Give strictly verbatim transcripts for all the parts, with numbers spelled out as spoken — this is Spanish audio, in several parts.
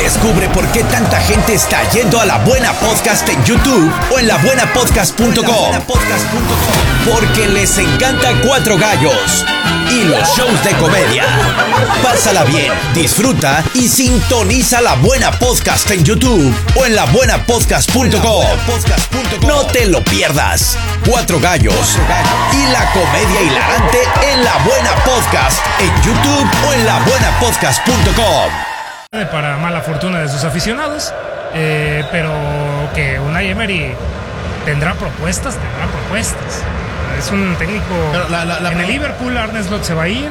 Descubre por qué tanta gente está yendo a La Buena Podcast en YouTube o en la buena podcast punto com. Porque les encanta Cuatro Gallos y los shows de comedia. Pásala bien, disfruta y sintoniza La Buena Podcast en YouTube o en la buena podcast punto com. No te lo pierdas. Cuatro Gallos y la comedia hilarante en La Buena Podcast en YouTube o en la buena podcast punto com. Para mala fortuna de sus aficionados, eh, pero que Unai Emery tendrá propuestas, tendrá propuestas. Es un técnico. La, la, la en el Liverpool, Arne Slot se va a ir.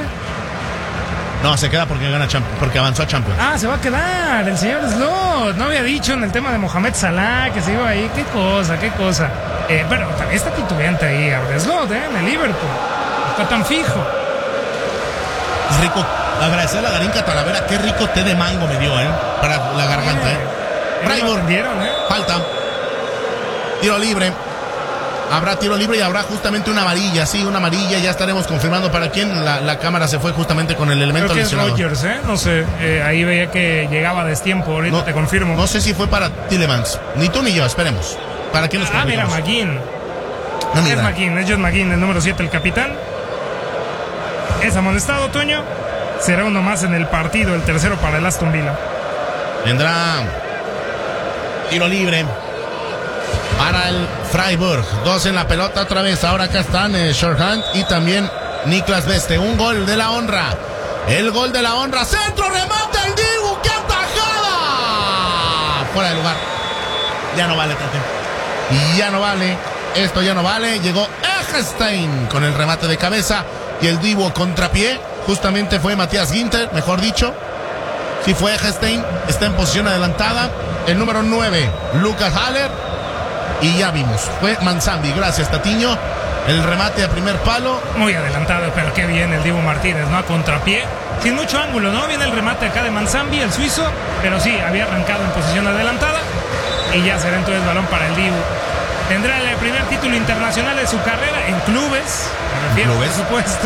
No, se queda porque gana Champions, porque avanzó a Champions. Ah, se va a quedar el señor Slot. No había dicho en el tema de Mohamed Salah que se iba ahí. Qué cosa, qué cosa. Eh, pero también está titubeante ahí Arne Slot, eh, en el Liverpool. No está tan fijo. Es rico. Agradecerle a Garín Talavera, qué rico té de mango me dio, ¿eh? Para la garganta, ¿eh? Freiburg, ¿eh? Falta. Tiro libre. Habrá tiro libre y habrá justamente una amarilla, sí, una amarilla. Ya estaremos confirmando para quién. La, la cámara se fue justamente con el elemento Creo que lesionado. Es Rodgers, ¿eh? No sé. Eh, ahí veía que llegaba a destiempo. Ahorita no, te confirmo. No sé si fue para Tielemans. Ni tú ni yo, esperemos. ¿Para quién nos Ah, mira, McGinn. No, mira. Es McGinn, es John McGinn, el número siete, el capitán. Es amonestado, Toño. Será uno más en el partido, el tercero para el Aston Villa. Vendrá tiro libre para el Freiburg. Dos en la pelota otra vez. Ahora acá están eh, Shorthand y también Niklas Beste. Un gol de la honra. El gol de la honra. Centro, remate el Dibu. ¡Qué atajada! Fuera de lugar. Ya no vale, Tete. Ya no vale. Esto ya no vale. Llegó Eggestein con el remate de cabeza. Y el Dibu contrapié. Justamente fue Matías Ginter, mejor dicho. Sí fue Eggestein. Está en posición adelantada. El número nueve, Lucas Haller. Y ya vimos. Fue Manzambi. Gracias, Tatiño. El remate a primer palo. Muy adelantado, pero qué bien el Dibu Martínez, ¿no? A contrapié. Sin mucho ángulo, ¿no? Viene el remate acá de Manzambi, el suizo. Pero sí, había arrancado en posición adelantada. Y ya será entonces balón para el Dibu. Tendrá el primer título internacional de su carrera en clubes. Me refiero, ¿Clubes? por supuesto.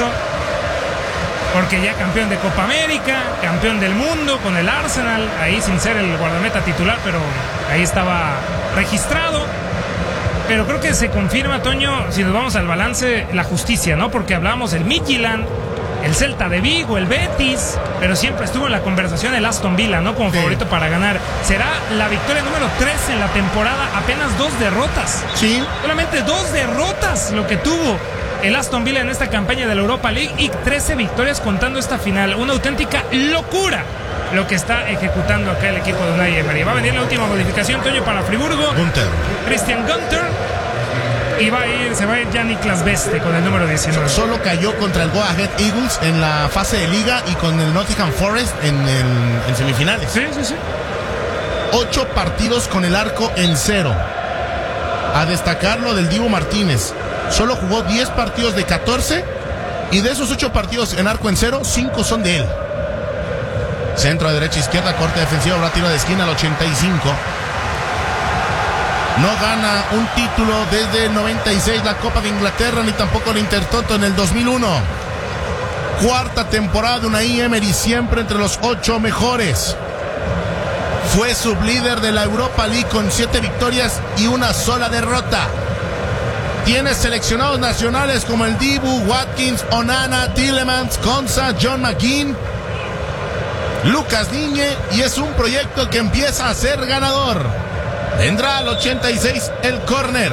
Porque ya campeón de Copa América, campeón del mundo con el Arsenal, ahí sin ser el guardameta titular, pero ahí estaba registrado. Pero creo que se confirma, Toño, si nos vamos al balance, la justicia, ¿no? Porque hablábamos del Midtjylland, el Celta de Vigo, el Betis, pero siempre estuvo en la conversación el Aston Villa, ¿no? Como sí. favorito para ganar. Será la victoria número tres en la temporada, apenas dos derrotas. Sí. Solamente dos derrotas lo que tuvo el Aston Villa en esta campaña de la Europa League y trece victorias contando esta final. Una auténtica locura lo que está ejecutando acá el equipo de Unai Emery. Va a venir la última modificación, Toño, para Friburgo. Gunther. Christian Gunther. Y va a ir, se va a ir ya Niklas Beste con el número diecinueve. Solo cayó contra el Go Ahead Eagles en la fase de liga y con el Nottingham Forest en, el, en semifinales. Sí, sí, sí. Ocho partidos con el arco en cero. A destacar lo del Dibu Martínez. Solo jugó diez partidos de catorce y de esos ocho partidos en arco en cero, cinco son de él. Centro de derecha izquierda, corte defensivo, habrá tiro de esquina al ochenta y cinco. No gana un título desde el noventa y seis la Copa de Inglaterra, ni tampoco el Intertoto en el dos mil uno. Cuarta temporada de Unai Emery, siempre entre los ocho mejores. Fue sublíder de la Europa League con siete victorias y una sola derrota. Tiene seleccionados nacionales como el Dibu, Watkins, Onana, Tielemans, Konsa, John McGinn, Lucas Digne, y es un proyecto que empieza a ser ganador. Vendrá al ochenta y seis el córner.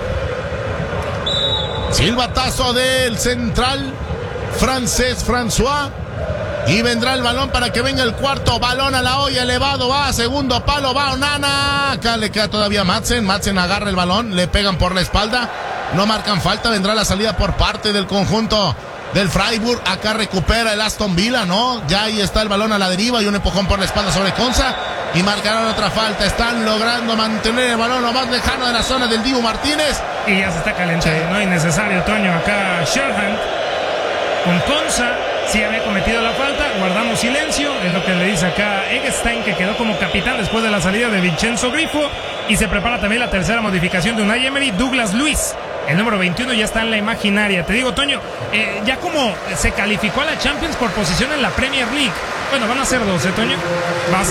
Silbatazo del central francés François. Y vendrá el balón para que venga el cuarto. Balón a la olla, elevado, va a segundo palo, va Onana. Acá le queda todavía Madsen. Madsen agarra el balón, le pegan por la espalda. No marcan falta, vendrá la salida por parte del conjunto del Freiburg. Acá recupera el Aston Villa, ¿no? Ya ahí está el balón a la deriva y un empujón por la espalda sobre Konsa. Y marcarán otra falta. Están logrando mantener el balón lo más lejano de la zona del Dibu Martínez. Y ya se está calentando, sí. No innecesario, Toño. Acá Shorthand con Konsa. Sí había cometido la falta, guardamos silencio, es lo que le dice acá Eggestein, que quedó como capitán después de la salida de Vincenzo Grifo. Y se prepara también la tercera modificación de Unai Emery. Douglas Luiz, el número veintiuno, ya está en la imaginaria. Te digo, Toño, eh, ya como se calificó a la Champions por posición en la Premier League. Bueno, van a ser dos, ¿eh, Toño? Va a